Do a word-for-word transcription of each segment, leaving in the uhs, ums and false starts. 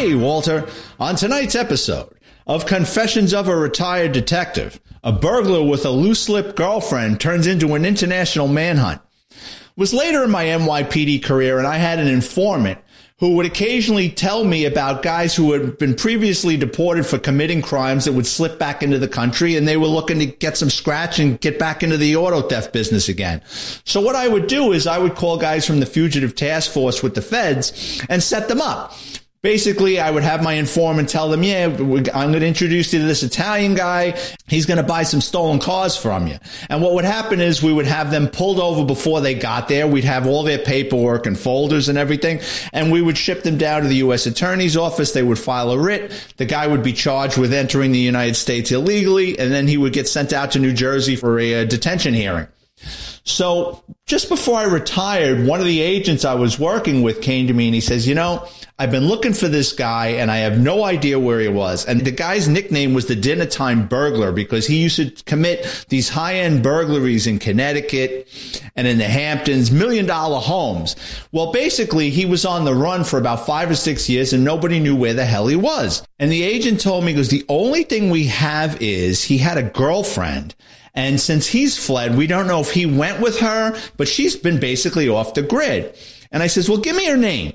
Hey, Walter. On tonight's episode of Confessions of a Retired Detective, a burglar with a loose-lipped girlfriend turns into an international manhunt. It was later in my N Y P D career, and I had an informant who would occasionally tell me about guys who had been previously deported for committing crimes that would slip back into the country, and they were looking to get some scratch and get back into the auto theft business again. So what I would do is I would call guys from the Fugitive Task Force with the feds and set them up. Basically, I would have my informant tell them, yeah, I'm going to introduce you to this Italian guy. He's going to buy some stolen cars from you. And what would happen is we would have them pulled over before they got there. We'd have all their paperwork and folders and everything. And we would ship them down to the U S Attorney's Office. They would file a writ. The guy would be charged with entering the United States illegally. And then he would get sent out to New Jersey for a, a detention hearing. So just before I retired, one of the agents I was working with came to me and he says, you know, I've been looking for this guy and I have no idea where he was. And the guy's nickname was the Dinner Time Burglar because he used to commit these high-end burglaries in Connecticut and in the Hamptons, million-dollar homes. Well, basically, he was on the run for about five or six years and nobody knew where the hell he was. And the agent told me, he goes, the only thing we have is he had a girlfriend. And since he's fled, we don't know if he went with her, but she's been basically off the grid. And I says, well, give me her name.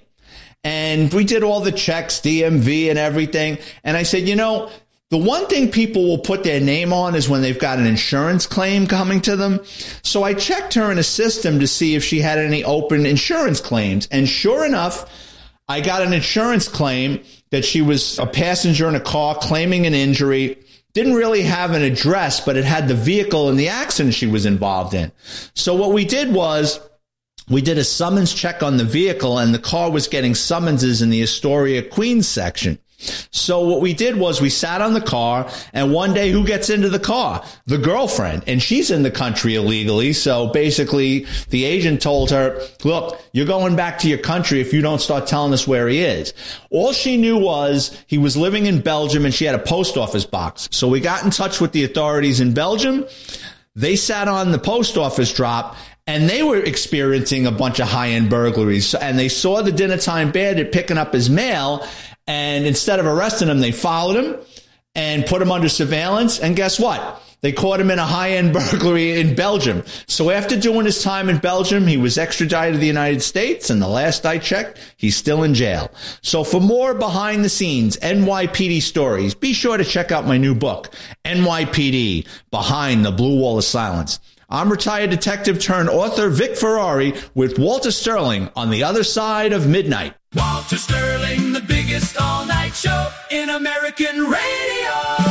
And we did all the checks, D M V and everything. And I said, you know, the one thing people will put their name on is when they've got an insurance claim coming to them. So I checked her in a system to see if she had any open insurance claims. And sure enough, I got an insurance claim that she was a passenger in a car claiming an injury. Didn't really have an address, but it had the vehicle and the accident she was involved in. So what we did was we did a summons check on the vehicle, and the car was getting summonses in the Astoria Queens section. So what we did was we sat on the car, and one day who gets into the car? The girlfriend, and she's in the country illegally. So basically the agent told her, look, you're going back to your country if you don't start telling us where he is. All she knew was he was living in Belgium and she had a post office box. So we got in touch with the authorities in Belgium. They sat on the post office drop and they were experiencing a bunch of high-end burglaries. And they saw the Dinner Time Bandit picking up his mail. And instead of arresting him, they followed him and put him under surveillance. And guess what? They caught him in a high-end burglary in Belgium. So after doing his time in Belgium, he was extradited to the United States. And the last I checked, he's still in jail. So for more behind the scenes N Y P D stories, be sure to check out my new book, N Y P D, Behind the Blue Wall of Silence. I'm retired detective turned author Vic Ferrari with Walter Sterling on the other side of midnight. Walter Sterling, the biggest all-night show in American radio.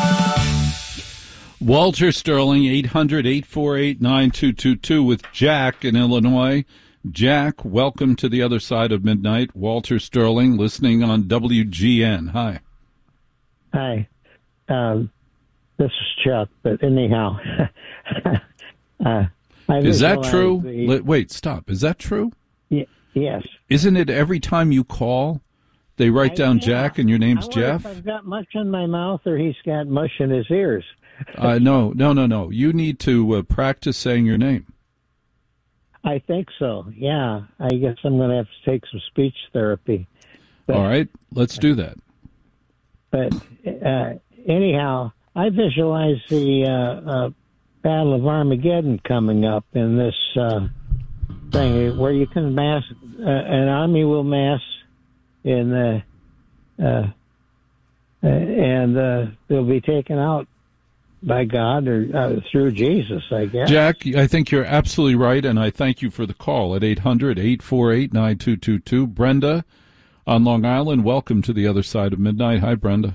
Walter Sterling, eight hundred, eight four eight, nine two two two with Jack in Illinois. Jack, welcome to the other side of midnight. Walter Sterling, listening on W G N. Hi. Hi. Um, this is Chuck, but anyhow... Uh, Is that true? The, Wait, stop. Is that true? Y- yes. Isn't it every time you call, they write I, down yeah. Jack and your name's I Jeff? If I've got mush in my mouth or he's got mush in his ears. uh, no, no, no, no. You need to uh, practice saying your name. I think so, yeah. I guess I'm going to have to take some speech therapy. But, All right, let's do that. But uh, anyhow, I visualize the... Uh, uh, Battle of Armageddon coming up in this uh, thing where you can mass, uh, an army will mass in the, uh, uh, and uh, they'll be taken out by God or uh, through Jesus, I guess. Jack, I think you're absolutely right, and I thank you for the call at eight hundred, eight four eight, nine two two two. Brenda on Long Island, welcome to the other side of midnight. Hi, Brenda.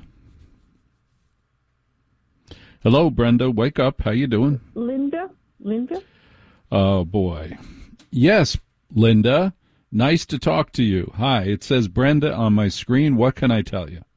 Hello, Brenda. Wake up. How you doing? Linda? Linda? Oh, boy. Yes, Linda. Nice to talk to you. Hi. It says Brenda on my screen. What can I tell you?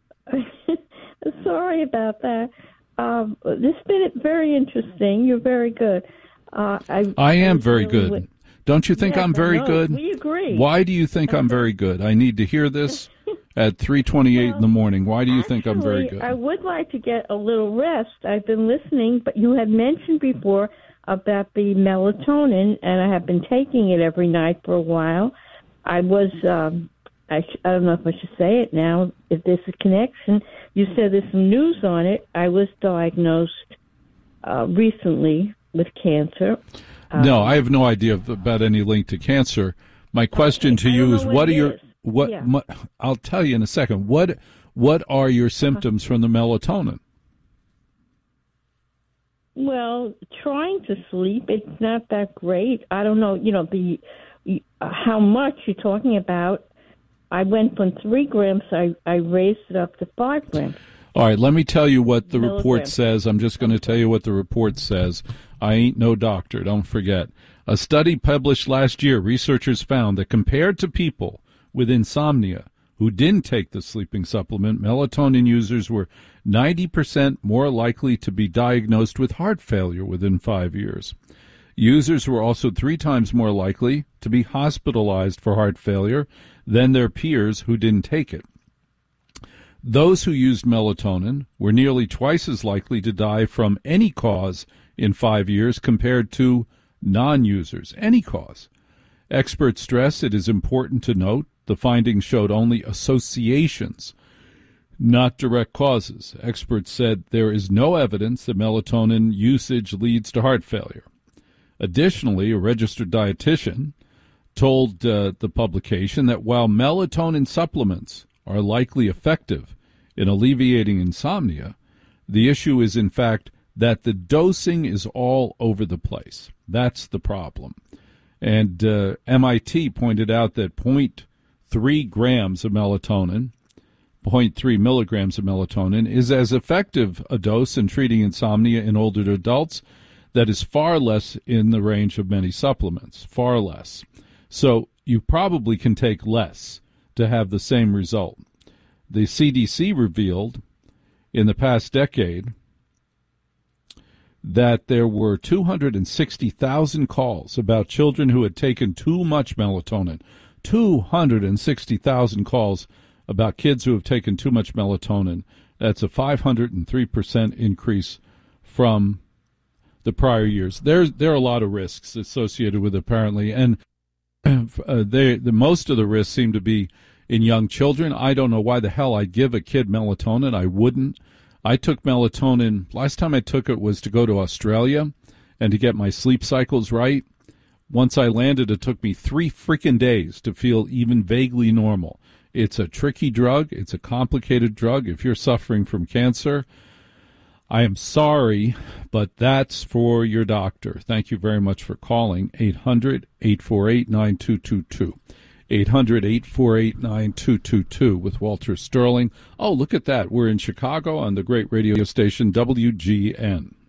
Sorry about that. Um, this has been very interesting. You're very good. Uh, I, I am very really good. would... Don't you think yes, I'm very I know. good? We agree. Why do you think I'm very good? I need to hear this at three twenty-eight well, in the morning. Why do you actually, think I'm very good? I would like to get a little rest. I've been listening, but you had mentioned before about the melatonin, and I have been taking it every night for a while. I was um, I, sh- I don't know if I should say it now. If there's a connection, you said there's some news on it. I was diagnosed uh, recently with cancer. Um, no, I have no idea about any link to cancer. My question okay. to you is, what, what are is. your what? Yeah. My, I'll tell you in a second. What what are your symptoms from the melatonin? Well, trying to sleep, it's not that great. I don't know, you know, the uh, how much you're talking about. I went from three grams, I, I raised it up to five grams. All right, let me tell you what the Milligrams. report says. I'm just going to tell you what the report says. I ain't no doctor, don't forget. A study published last year, researchers found that compared to people with insomnia who didn't take the sleeping supplement, melatonin users were ninety percent more likely to be diagnosed with heart failure within five years. Users were also three times more likely to be hospitalized for heart failure than their peers who didn't take it. Those who used melatonin were nearly twice as likely to die from any cause in five years compared to non-users, any cause. Experts stress it is important to note the findings showed only associations, not direct causes. Experts said there is no evidence that melatonin usage leads to heart failure. Additionally, a registered dietitian told uh, the publication that while melatonin supplements are likely effective in alleviating insomnia, the issue is in fact that the dosing is all over the place. That's the problem. And uh, M I T pointed out that zero point three grams of melatonin, zero point three milligrams of melatonin, is as effective a dose in treating insomnia in older adults that is far less in the range of many supplements, far less. So you probably can take less to have the same result. The C D C revealed in the past decade that there were two hundred sixty thousand calls about children who had taken too much melatonin. two hundred sixty thousand calls about kids who have taken too much melatonin. That's a five hundred three percent increase from the prior years. There's, there are a lot of risks associated with it, apparently, and uh, they, the most of the risks seem to be in young children. I don't know why the hell I'd give a kid melatonin. I wouldn't. I took melatonin, last time I took it was to go to Australia and to get my sleep cycles right. Once I landed, it took me three freaking days to feel even vaguely normal. It's a tricky drug. It's a complicated drug. If you're suffering from cancer, I am sorry, but that's for your doctor. Thank you very much for calling. eight hundred, eight four eight, nine two two two. eight hundred, eight four eight, nine two two two with Walter Sterling. Oh, look at that. We're in Chicago on the great radio station W G N.